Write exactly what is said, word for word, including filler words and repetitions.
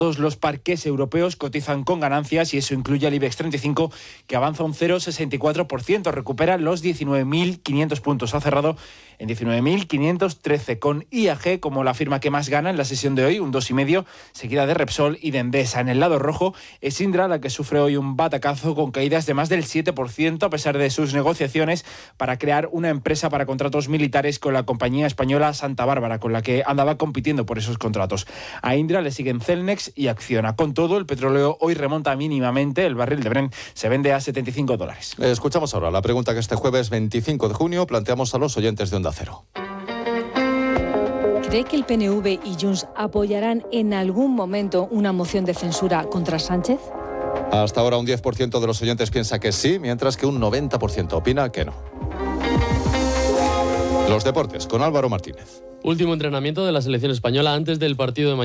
Todos los parques europeos cotizan con ganancias y eso incluye al IBEX treinta y cinco, que avanza un cero coma sesenta y cuatro por ciento, recupera los diecinueve mil quinientos puntos. Ha cerrado en diecinueve mil quinientos trece, con I A G como la firma que más gana en la sesión de hoy, un dos coma cinco, seguida de Repsol y de Endesa. En el lado rojo es Indra la que sufre hoy un batacazo con caídas de más del siete por ciento, a pesar de sus negociaciones para crear una empresa para contratos militares con la compañía española Santa Bárbara, con la que andaba compitiendo por esos contratos. A Indra le siguen Celnex y Acciona. Con todo, el petróleo hoy remonta mínimamente. El barril de Brent se vende a setenta y cinco dólares. Escuchamos ahora la pregunta que este jueves veinticinco de junio planteamos a los oyentes de Onda Cero. ¿Cree que el P N V y Junts apoyarán en algún momento una moción de censura contra Sánchez? Hasta ahora un diez por ciento de los oyentes piensa que sí, mientras que un noventa por ciento opina que no. Los deportes con Álvaro Martínez. Último entrenamiento de la selección española antes del partido de mañana.